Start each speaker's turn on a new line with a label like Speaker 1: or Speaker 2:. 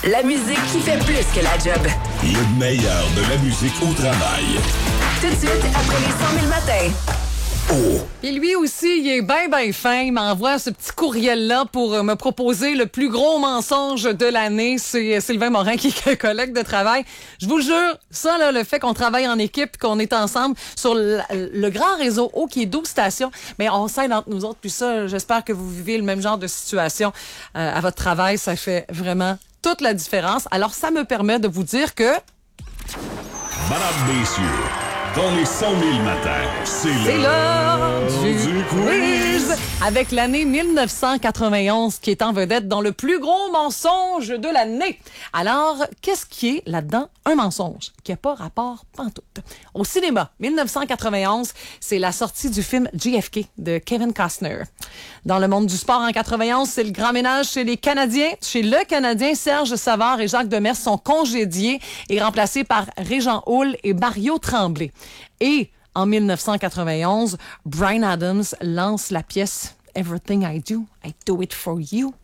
Speaker 1: La musique qui fait plus que la job.
Speaker 2: Le meilleur de la musique au travail.
Speaker 1: Tout de suite, après les 100 000 matins.
Speaker 3: Et lui aussi, il est bien fin. Il m'envoie ce petit courriel-là pour me proposer le plus gros mensonge de l'année. C'est Sylvain Morin qui est collègue de travail. Je vous jure, ça, là, le fait qu'on travaille en équipe, qu'on est ensemble sur le grand réseau haut qui est 12 stations, mais on s'aide entre nous autres. Puis ça, j'espère que vous vivez le même genre de situation à votre travail. Ça fait vraiment toute la différence. Alors, ça me permet de vous dire que...
Speaker 2: Madame, messieurs, dans les 100 000 matins,
Speaker 3: c'est l'heure du quiz! Avec l'année 1991 qui est en vedette dans le plus gros mensonge de l'année. Alors, qu'est-ce qui est là-dedans? Un mensonge qui n'a pas rapport pantoute. Au cinéma, 1991, c'est la sortie du film JFK de Kevin Costner. Dans le monde du sport en 91, c'est le grand ménage chez les Canadiens. Chez le Canadien, Serge Savard et Jacques Demers sont congédiés et remplacés par Régent Houle et Mario Tremblay. Et en 1991, Bryan Adams lance la pièce Everything I Do, I Do It For You.